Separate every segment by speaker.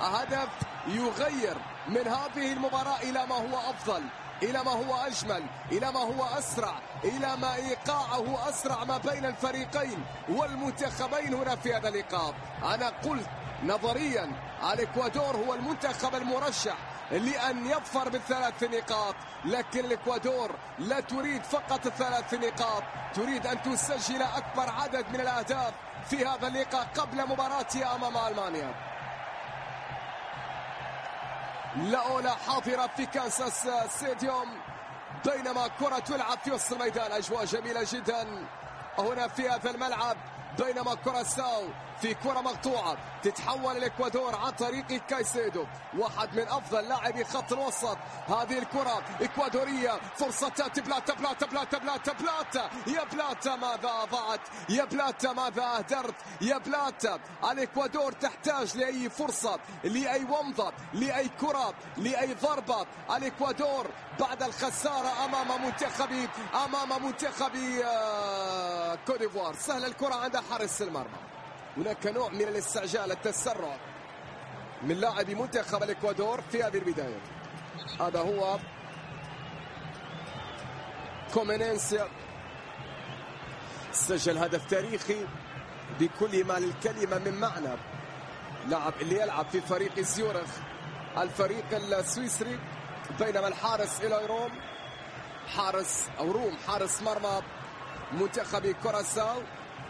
Speaker 1: هدف يغير من هذه المباراة إلى ما هو أفضل، إلى ما هو أجمل، إلى ما هو أسرع، إلى ما إيقاعه أسرع ما بين الفريقين والمنتخبين هنا في هذا اللقاء. أنا قلت نظريا الإكوادور هو المنتخب المرشح لأن يظفر بالثلاث نقاط، لكن الإكوادور لا تريد فقط الثلاث نقاط، تريد أن تسجل أكبر عدد من الأهداف في هذا اللقاء قبل مباراتها أمام ألمانيا. لاولا حاضرة في كانساس ستاديوم بينما كرة تلعب في وسط الميدان. أجواء جميلة جدا هنا في هذا الملعب، بينما كوراساو في كرة مقطوعة تتحول الإكوادور عن طريق كايسيدو، واحد من أفضل لاعبي خط الوسط. هذه الكرة إكوادورية، فرصة تأتي بلاتا بلاتا بلاتا بلاتا بلاتا، يا بلاتا ماذا ضاعت، يا بلاتا ماذا أهدرت، يا بلاتا. الإكوادور تحتاج لأي فرصة، لأي ومضة، لأي كرة، لأي ضربة. الإكوادور بعد الخسارة أمام منتخبي كوت ديفوار. سهل الكرة عند حارس المرمى. هناك نوع من الاستعجال، التسرع من لاعبي منتخب الإكوادور في هذه البداية. هذا هو كومينينسيا، سجل هدف تاريخي بكل ما للكلمة من معنى. لاعب اللي يلعب في فريق زيورخ الفريق السويسري، بينما الحارس إلى روم حارس مرمى منتخب كوراساو.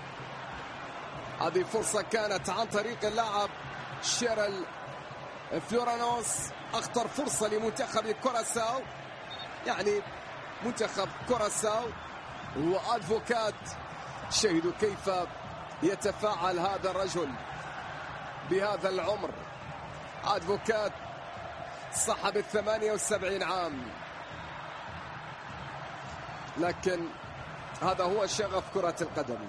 Speaker 1: هذه فرصة كانت عن طريق اللاعب شيرل فلورانوس، أخطر فرصة لمنتخب كوراساو. يعني منتخب كوراساو وأدفوكات، شاهدوا كيف يتفاعل هذا الرجل بهذا العمر. أدفوكات صاحب 78 عام، لكن هذا هو شغف كرة القدم،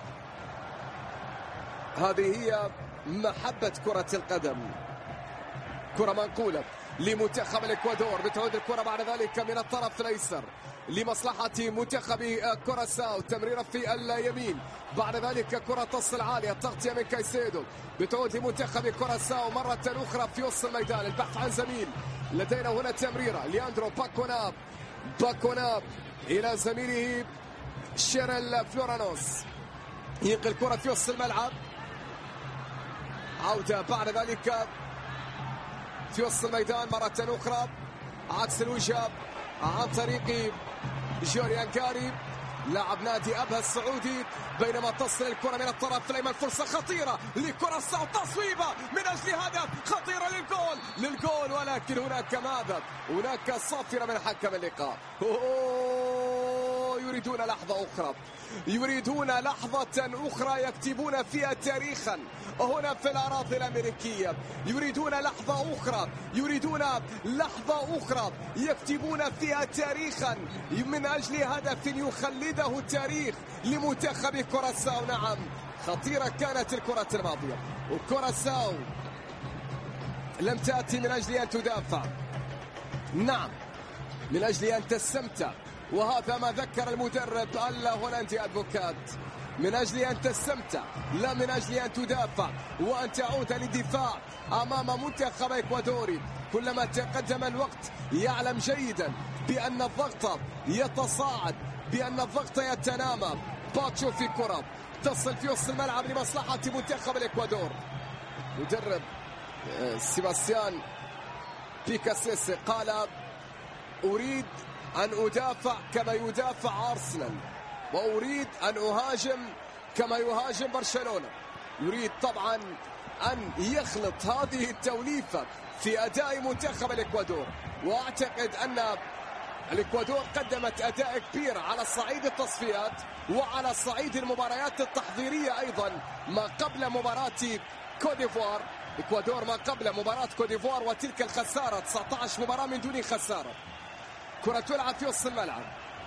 Speaker 1: هذه هي محبة كرة القدم. كرة منقولة لمنتخب الإكوادور، بتعود الكرة بعد ذلك من الطرف الأيسر لمصلحة منتخب كوراساو، تمريرة في اليمين، بعد ذلك كرة تصل عالية، تغطية من كايسيدو، بتعود لمنتخب كوراساو مرة أخرى في وسط الميدان، البحث عن زميل. لدينا هنا تمريرة لياندرو باكوناب إلى زميله شيرل فلورانوس، ينقل الكرة في وسط الملعب، عودة بعد ذلك في وسط الميدان مرة أخرى عكس الوجه عن طريق جوريان كاري لاعب نادي أبها السعودي، بينما تصل الكرة من الطرف الأيمن، فرصة خطيرة لكوراساو، تصويبة من أجل هدف خطيرة للجول، ولكن هناك صافرة من حكم اللقاء. يريدون لحظة أخرى يكتبون فيها تاريخا هنا في الأراضي الأمريكية. يريدون لحظة أخرى يكتبون فيها تاريخا من أجل هدف يخلده التاريخ لمنتخب كوراساو. نعم، خطيرة كانت الكرة الماضية، وكوراساو لم تأتي من أجل أن تدافع، نعم من أجل أن تستمتع، وهذا ما ذكر المدرب الهولندي أدفوكات، من أجل أن تستمتع لا من أجل أن تدافع وأن تعود للدفاع أمام منتخب إكوادوري. كلما تقدم الوقت يعلم جيدا بأن الضغط يتصاعد، بأن الضغط يتنامى. باتشو في كرة تصل في وسط الملعب لمصلحة منتخب الإكوادور. مدرب سيباستيان بيكاسيس قال: أريد أن أدافع كما يدافع أرسنال، وأريد أن أهاجم كما يهاجم برشلونة. يريد طبعا أن يخلط هذه التوليفة في أداء منتخب الإكوادور، وأعتقد أن الإكوادور قدمت أداء كبير على صعيد التصفيات وعلى صعيد المباريات التحضيرية أيضا ما قبل مباراة كوت ديفوار. إكوادور ما قبل مباراة كوت ديفوار وتلك الخسارة، 19 مباراة من دون خسارة. كرة تلعب في وسط الملعب،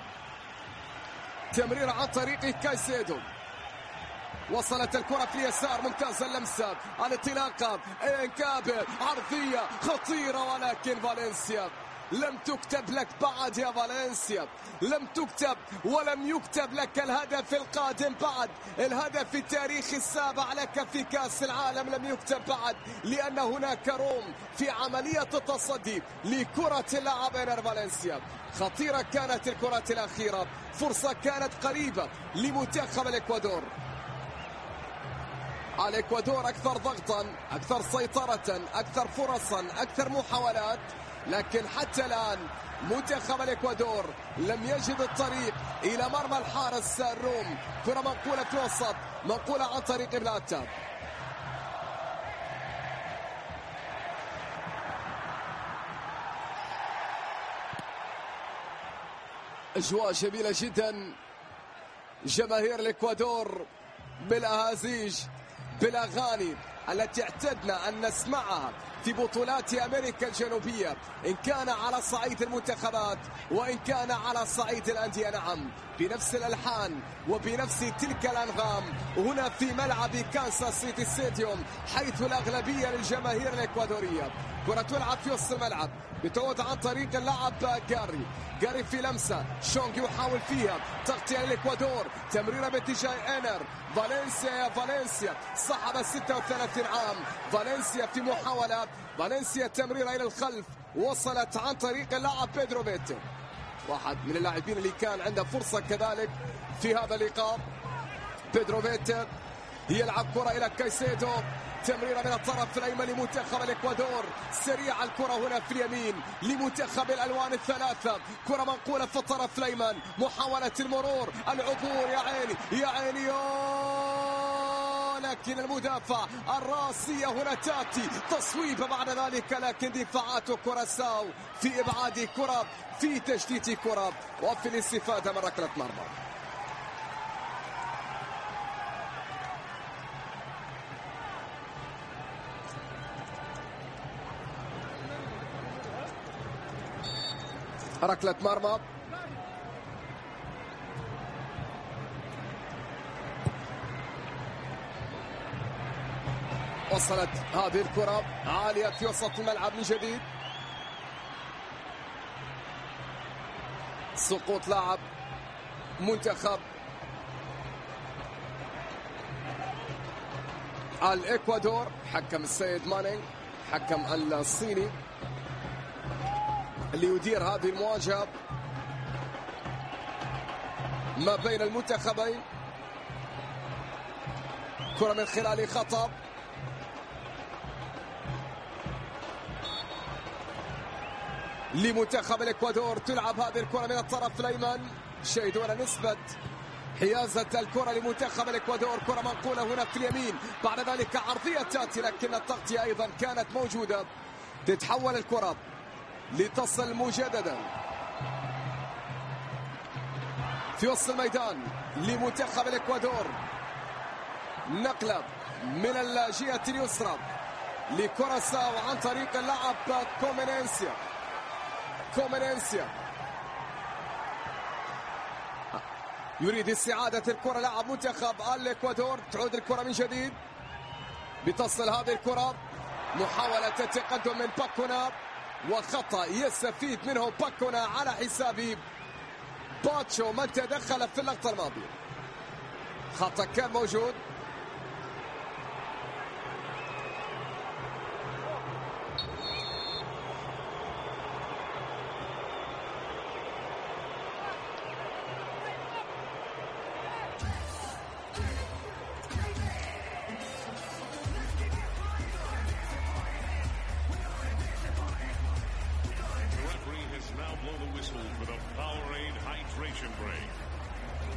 Speaker 1: تمرير عن طريق كايسيدو، وصلت الكرة في اليسار، ممتازة اللمسة، الانطلاقة، انكابي، عرضية خطيرة، ولكن فالنسيا لم تكتب لك بعد يا فالنسيا، لم تكتب ولم يكتب لك الهدف القادم بعد. الهدف التاريخي السابع لك في كأس العالم لم يكتب بعد، لأن هناك روم في عملية التصدي لكرة اللاعب إنر فالنسيا. خطيرة كانت الكرة الأخيرة، فرصة كانت قريبة لمنتخب الإكوادور. الإكوادور أكثر ضغطا، أكثر سيطرة، أكثر فرصا، أكثر محاولات، لكن حتى الآن منتخب الإكوادور لم يجد الطريق إلى مرمى الحارس الروم. كرة منقولة في وسط، منقولة عن طريق بلاتا. أجواء جميلة جدا، جماهير الإكوادور بالأهازيج بالأغاني التي اعتدنا أن نسمعها في بطولات أمريكا الجنوبية، إن كان على صعيد المنتخبات وإن كان على صعيد الأندية. نعم، بنفس الألحان وبنفس تلك الأنغام هنا في ملعب كانساس سيتي ستاديوم، حيث الأغلبية للجماهير الإكوادورية. كرة تلعب في وسط الملعب، بتعود عن طريق اللاعب جاري في لمسة، شونغ يحاول فيها تغطية للإكوادور، تمريرة باتجاه إنر فالنسيا. يا فالنسيا صعب 36 عام، فالنسيا في محاولة، فالنسيا تمريرة إلى الخلف، وصلت عن طريق اللاعب بيدرو بيتو، واحد من اللاعبين اللي كان عنده فرصة كذلك في هذا اللقاء. بيدرو بيتو يلعب كرة إلى كايسيدو، تمريرة من الطرف الأيمن لمنتخب الإكوادور، سريع الكرة هنا في اليمين لمنتخب الألوان الثلاثة. كرة منقولة في الطرف الأيمن، محاولة المرور، العبور، يا عيني يا عيني، لكن المدافع الراسية هنا تأتي تصويبة بعد ذلك، لكن دفاعات كوراساو في إبعاد كرة، في تشتيت كرة، وفي الاستفادة من ركلة مرمى. ركلة مرمى، وصلت هذه الكرة عالية في وسط الملعب من جديد. سقوط لاعب منتخب الإكوادور، حكم السيد مانينغ، حكم الصيني اللي يدير هذه المواجهة ما بين المنتخبين. كرة من خلال خطأ لمنتخب الإكوادور، تلعب هذه الكرة من الطرف الأيمن، شاهدون نسبة حيازة الكرة لمنتخب الإكوادور. كرة منقولة هنا في اليمين، بعد ذلك عرضية تأتي، لكن التغطية أيضا كانت موجودة. تتحول الكرة لتصل مجددا في وسط الميدان لمنتخب الإكوادور، نقلة من الجهة اليسرى لكوراساو عن طريق اللاعب كومينينسيا يريد استعادة الكرة لاعب منتخب الإكوادور. تعود الكرة من جديد، بتصل هذه الكرة، محاولة التقدم من باكونا، وخطأ يستفيد منه باكونا على حساب باتشو من تدخل في اللقطة الماضية. خطأ كان موجود.
Speaker 2: Blow the whistle for the Powerade hydration break.